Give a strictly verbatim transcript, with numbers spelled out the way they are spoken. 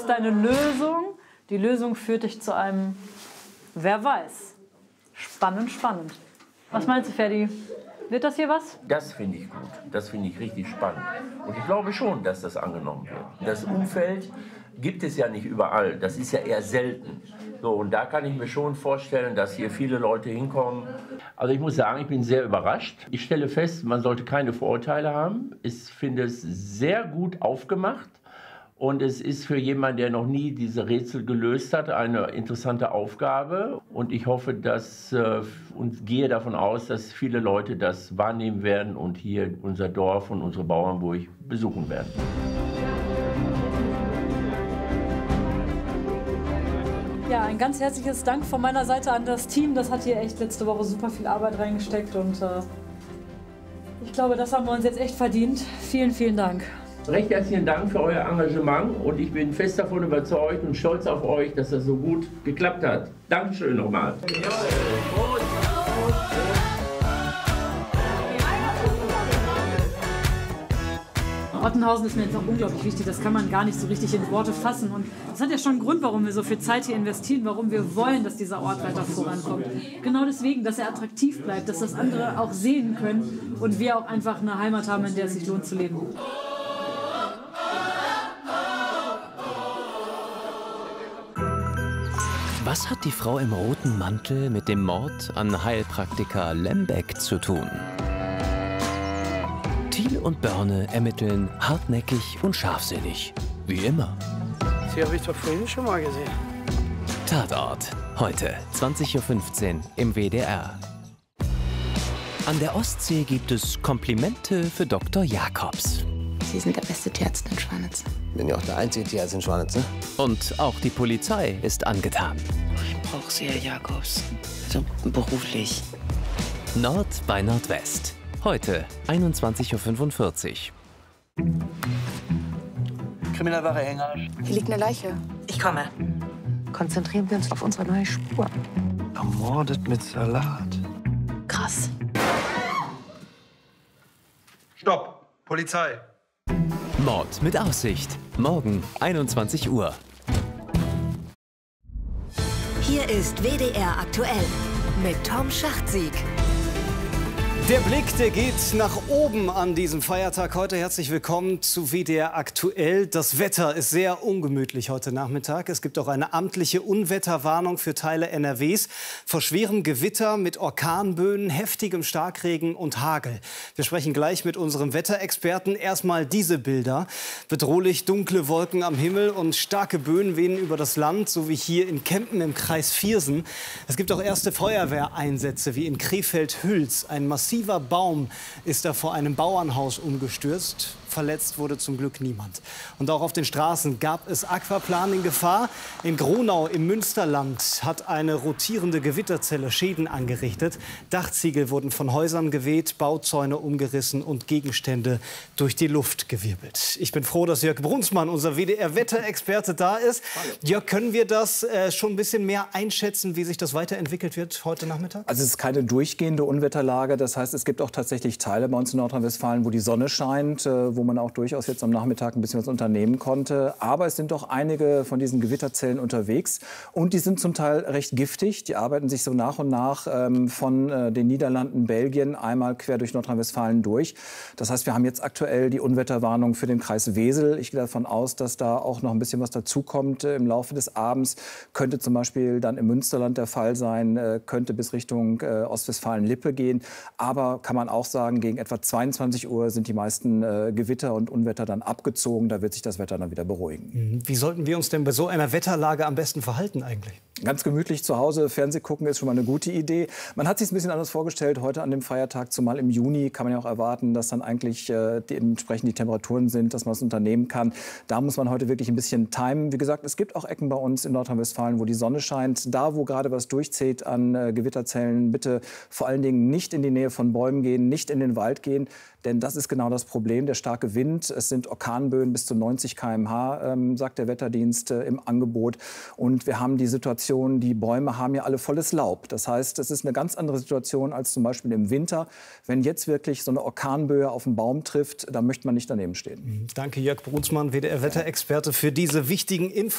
deine Lösung. Die Lösung führt dich zu einem, wer weiß. Spannend, spannend. Was meinst du, Ferdi? Wird das hier was? Das finde ich gut. Das finde ich richtig spannend. Und ich glaube schon, dass das angenommen wird. Das Umfeld gibt es ja nicht überall. Das ist ja eher selten. So, und da kann ich mir schon vorstellen, dass hier viele Leute hinkommen. Also ich muss sagen, ich bin sehr überrascht. Ich stelle fest, man sollte keine Vorurteile haben. Ich finde es sehr gut aufgemacht. Und es ist für jemanden, der noch nie diese Rätsel gelöst hat, eine interessante Aufgabe. Und ich hoffe, dass äh, und gehe davon aus, dass viele Leute das wahrnehmen werden und hier unser Dorf und unsere Bauernburg besuchen werden. Ja, ein ganz herzliches Dank von meiner Seite an das Team. Das hat hier echt letzte Woche super viel Arbeit reingesteckt. Und äh, ich glaube, das haben wir uns jetzt echt verdient. Vielen, vielen Dank. Recht herzlichen Dank für euer Engagement und ich bin fest davon überzeugt und stolz auf euch, dass das so gut geklappt hat. Dankeschön nochmal. Ottenhausen ist mir jetzt auch unglaublich wichtig, das kann man gar nicht so richtig in Worte fassen. Und das hat ja schon einen Grund, warum wir so viel Zeit hier investieren, warum wir wollen, dass dieser Ort weiter vorankommt. Genau deswegen, dass er attraktiv bleibt, dass das andere auch sehen können und wir auch einfach eine Heimat haben, in der es sich lohnt zu leben. Was hat die Frau im roten Mantel mit dem Mord an Heilpraktiker Lembeck zu tun? Thiel und Börne ermitteln hartnäckig und scharfsinnig. Wie immer. Sie habe ich doch vorhin schon mal gesehen. Tatort. Heute, zwanzig Uhr fünfzehn im W D R. An der Ostsee gibt es Komplimente für Doktor Jakobs. Sie sind der beste Tierarzt in Schwanitz. Bin ja auch der einzige Tierarzt in Schwanitz, ne? Und auch die Polizei ist angetan. Ich brauche Sie, Herr Jakobs. Also beruflich. Nord bei Nordwest. Heute, einundzwanzig Uhr fünfundvierzig. Kriminalwache Engersch. Hier liegt eine Leiche. Ich komme. Konzentrieren wir uns auf unsere neue Spur. Ermordet mit Salat. Krass. Stopp! Polizei! Mord mit Aussicht. Morgen, einundzwanzig Uhr. Hier ist W D R aktuell mit Tom Schachtsieg. Der Blick, der geht nach oben an diesem Feiertag heute. Herzlich willkommen zu W D R aktuell. Das Wetter ist sehr ungemütlich heute Nachmittag. Es gibt auch eine amtliche Unwetterwarnung für Teile N R Ws vor schwerem Gewitter mit Orkanböen, heftigem Starkregen und Hagel. Wir sprechen gleich mit unserem Wetterexperten. Erstmal diese Bilder. Bedrohlich dunkle Wolken am Himmel und starke Böen wehen über das Land, so wie hier in Kempen im Kreis Viersen. Es gibt auch erste Feuerwehreinsätze, wie in Krefeld-Hüls. Ein massiver Ein Baum ist da vor einem Bauernhaus umgestürzt. Verletzt wurde zum Glück niemand. Und auch auf den Straßen gab es Aquaplaning in Gefahr. In Gronau im Münsterland hat eine rotierende Gewitterzelle Schäden angerichtet. Dachziegel wurden von Häusern geweht, Bauzäune umgerissen und Gegenstände durch die Luft gewirbelt. Ich bin froh, dass Jörg Brunsmann, unser W D R-Wetterexperte, da ist. Hallo. Jörg, können wir das äh, schon ein bisschen mehr einschätzen, wie sich das weiterentwickelt wird heute Nachmittag? Also es ist keine durchgehende Unwetterlage. Das heißt, es gibt auch tatsächlich Teile bei uns in Nordrhein-Westfalen, wo die Sonne scheint, äh, wo man auch durchaus jetzt am Nachmittag ein bisschen was unternehmen konnte. Aber es sind doch einige von diesen Gewitterzellen unterwegs. Und die sind zum Teil recht giftig. Die arbeiten sich so nach und nach ähm, von äh, den Niederlanden, Belgien einmal quer durch Nordrhein-Westfalen durch. Das heißt, wir haben jetzt aktuell die Unwetterwarnung für den Kreis Wesel. Ich gehe davon aus, dass da auch noch ein bisschen was dazukommt. Äh, Im Laufe des Abends könnte zum Beispiel dann im Münsterland der Fall sein, äh, könnte bis Richtung äh, Ostwestfalen-Lippe gehen. Aber kann man auch sagen, gegen etwa zweiundzwanzig Uhr sind die meisten äh, Gewitter und Unwetter dann abgezogen. Da wird sich das Wetter dann wieder beruhigen. Wie sollten wir uns denn bei so einer Wetterlage am besten verhalten eigentlich? Ganz gemütlich zu Hause Fernseh gucken ist schon mal eine gute Idee. Man hat sich ein bisschen anders vorgestellt heute an dem Feiertag, zumal im Juni kann man ja auch erwarten, dass dann eigentlich äh, dementsprechend die Temperaturen sind, dass man es unternehmen kann. Da muss man heute wirklich ein bisschen timen. Wie gesagt, es gibt auch Ecken bei uns in Nordrhein-Westfalen, wo die Sonne scheint. Da, wo gerade was durchzieht an äh, Gewitterzellen, bitte vor allen Dingen nicht in die Nähe von Bäumen gehen, nicht in den Wald gehen. Denn das ist genau das Problem, der starke Wind. Es sind Orkanböen bis zu neunzig Kilometer pro Stunde, ähm, sagt der Wetterdienst äh, im Angebot. Und wir haben die Situation, die Bäume haben ja alle volles Laub. Das heißt, es ist eine ganz andere Situation als zum Beispiel im Winter. Wenn jetzt wirklich so eine Orkanböe auf den Baum trifft, da möchte man nicht daneben stehen. Danke, Jörg Brunsmann, W D R-Wetterexperte, für diese wichtigen Infos.